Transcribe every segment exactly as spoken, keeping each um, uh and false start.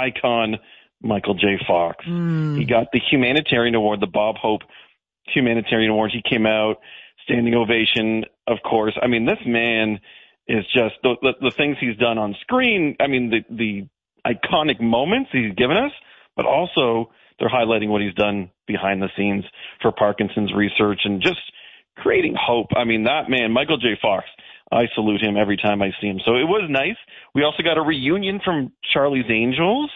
icon, Michael J. Fox. Mm. He got the humanitarian award, the Bob Hope humanitarian award. He came out, standing ovation, of course. I mean, this man is just the, the, the things he's done on screen. I mean, the, the iconic moments he's given us, but also they're highlighting what he's done behind the scenes for Parkinson's research and just creating hope. I mean, that man, Michael J. Fox, I salute him every time I see him. So it was nice. We also got a reunion from Charlie's Angels.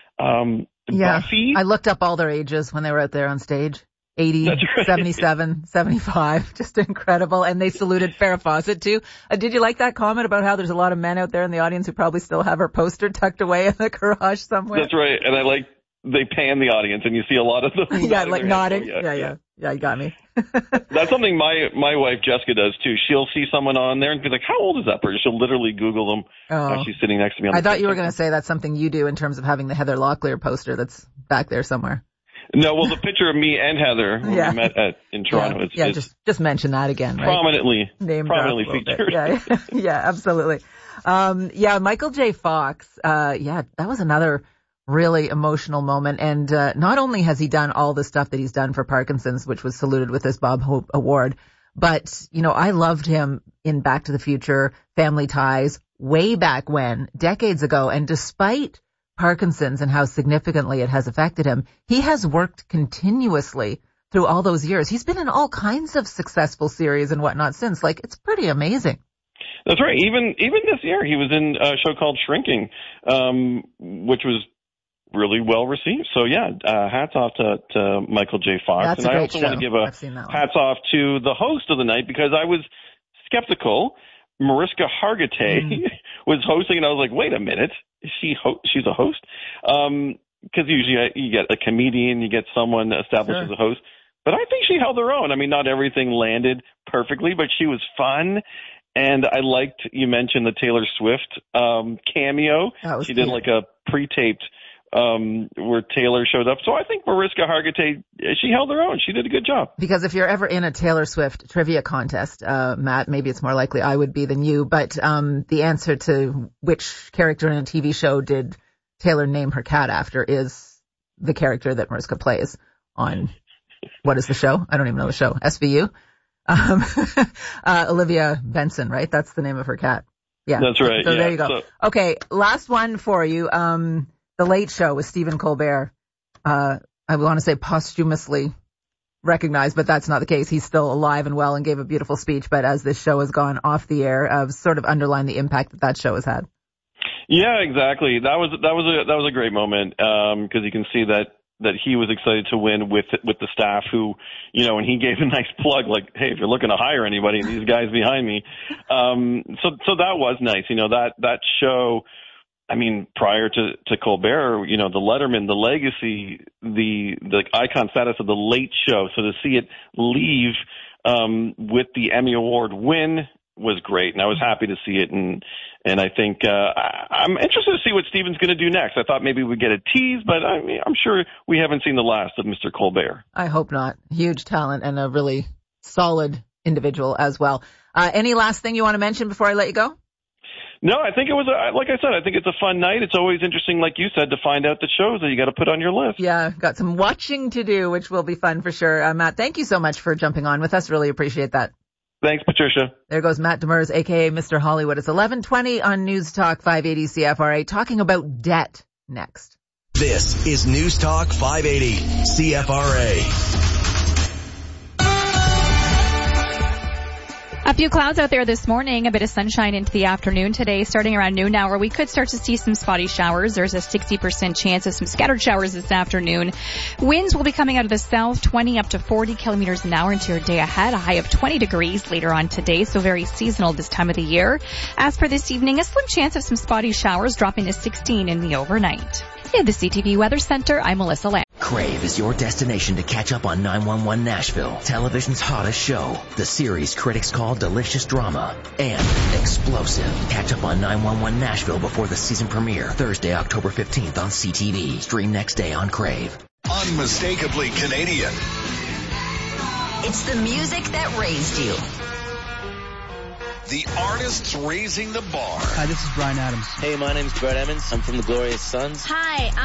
Um, yeah, Buffy. I looked up all their ages when they were out there on stage. eighty, right. seventy-seven, seventy-five, just incredible. And they saluted Farrah Fawcett too. Uh, did you like that comment about how there's a lot of men out there in the audience who probably still have her poster tucked away in the garage somewhere? That's right. And I like, they pan the audience and you see a lot of them. yeah, like nodding. Oh, yeah, yeah, yeah, yeah. Yeah, you got me. That's something my, my wife Jessica does too. She'll see someone on there and be like, how old is that person? She'll literally Google them oh. as she's sitting next to me on I the thought you were going to say that's something you do in terms of having the Heather Locklear poster that's back there somewhere. No, well, the picture of me and Heather when yeah. we met at, in Toronto. Yeah, it's, yeah it's just just mention that again, right? Prominently, Name prominently featured. Yeah, yeah, absolutely. Um, yeah, Michael J. Fox. Uh, yeah, that was another really emotional moment. And uh, not only has he done all the stuff that he's done for Parkinson's, which was saluted with this Bob Hope Award, but you know, I loved him in Back to the Future, Family Ties, way back when, decades ago, and despite Parkinson's and how significantly it has affected him, he has worked continuously through all those years. He's been in all kinds of successful series and whatnot since. Like, it's pretty amazing. That's right. Even even this year, he was in a show called Shrinking, um, which was really well received. So, yeah, uh, hats off to, to Michael J. Fox. That's and a great I also show. want to give a hats off to the host of the night because I was skeptical. Mariska Hargitay mm. was hosting, and I was like, wait a minute. Is she ho- she's a host? Um, because usually you get a comedian, you get someone established sure. as a host. But I think she held her own. I mean, not everything landed perfectly, but she was fun. And I liked, you mentioned the Taylor Swift um, cameo. She did cute. like a pre-taped um, where Taylor showed up. So I think Mariska Hargitay, she held her own. She did a good job. Because if you're ever in a Taylor Swift trivia contest, uh, Matt, maybe it's more likely I would be than you, but um, the answer to which character in a T V show did Taylor name her cat after is the character that Mariska plays on, what is the show? I don't even know the show. S V U? Um, uh, Olivia Benson, right? That's the name of her cat. Yeah. That's right. So yeah. there you go. So, okay. Last one for you. Um, The Late Show with Stephen Colbert. Uh, I want to say posthumously recognized, but that's not the case. He's still alive and well and gave a beautiful speech. But as this show has gone off the air, I've sort of underlined the impact that that show has had. Yeah, exactly. That was, that was a, that was a great moment. Um, cause you can see that, that he was excited to win with with the staff who, you know, and he gave a nice plug like, hey, if you're looking to hire anybody, these guys behind me. Um, so so that was nice. You know, that that show, I mean, prior to, to Colbert, you know, the Letterman, the legacy, the the icon status of the Late Show. So to see it leave um, with the Emmy Award win was great, and I was happy to see it. And and I think uh, I, I'm interested to see what Stephen's going to do next. I thought maybe we'd get a tease, but I mean, I'm sure we haven't seen the last of Mister Colbert. I hope not. Huge talent and a really solid individual as well. Uh, any last thing you want to mention before I let you go? No, I think it was, a, like I said, I think it's a fun night. It's always interesting, like you said, to find out the shows that you got to put on your list. Yeah, got some watching to do, which will be fun for sure. Uh, Matt, thank you so much for jumping on with us. Really appreciate that. Thanks, Patricia. There goes Matt Demers, a k a. Mister Hollywood. It's eleven twenty on News Talk five eighty C F R A, talking about debt next. This is News Talk five eighty C F R A. A few clouds out there this morning, a bit of sunshine into the afternoon today, starting around noon hour. We could start to see some spotty showers. There's a sixty percent chance of some scattered showers this afternoon. Winds will be coming out of the south, twenty up to forty kilometers an hour into your day ahead, a high of twenty degrees later on today, so very seasonal this time of the year. As for this evening, a slim chance of some spotty showers, dropping to sixteen in the overnight. In the C T V Weather Center, I'm Melissa Lamb. Crave is your destination to catch up on nine one one Nashville, television's hottest show, the series critics call delicious drama and explosive. Catch up on nine one one Nashville before the season premiere, Thursday, October fifteenth on C T V. Stream next day on Crave. Unmistakably Canadian. It's the music that raised you. The artists raising the bar. Hi, this is Bryan Adams. Hey, my name's Brett Emmons. I'm from the Glorious Sons. Hi,